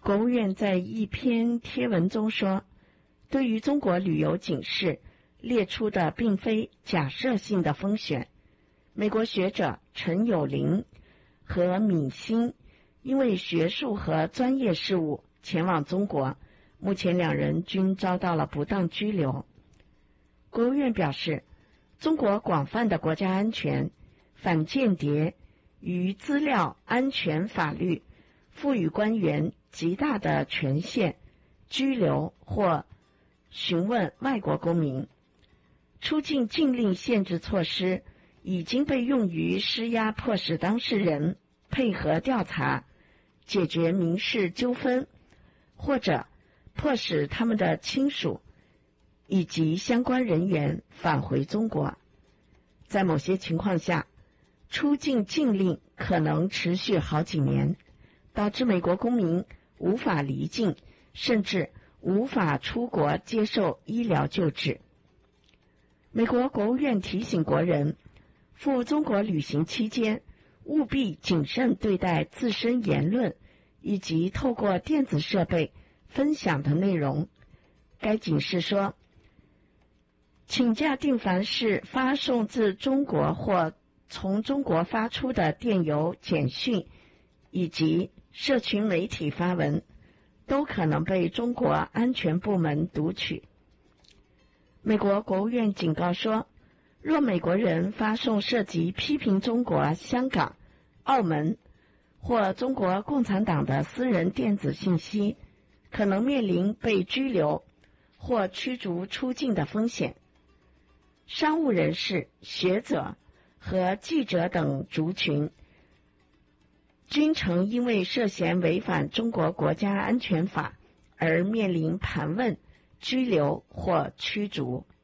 国务院在一篇贴文中说，对于中国旅游警示列出的并非假设性的风险。美国学者陈友龄和闵欣因为学术和专业事务前往中国，目前两人均遭到了不当拘留。国务院表示，中国广泛的国家安全、反间谍与资料安全法律赋予官员极大的权限，拘留或询问外国公民。出境禁令限制措施已经被用于施压迫使当事人配合调查、解决民事纠纷，或者迫使他们的亲属以及相关人员返回中国。在某些情况下，出境禁令可能持续好几年，导致美国公民无法离境，甚至无法出国接受医疗救治。美国国务院提醒国人，赴中国旅行期间务必谨慎对待自身言论以及透过电子设备分享的内容。该警示说，请假定凡是发送自中国或从中国发出的电邮、简讯以及社群媒体发文，都可能被中国安全部门读取。美国国务院警告说，若美国人发送涉及批评中国、香港、澳门或中国共产党的私人电子信息，可能面临被拘留或驱逐出境的风险。商务人士、学者和记者等族群均曾因为涉嫌违反中国国家安全法而面临盘问、拘留或驱逐。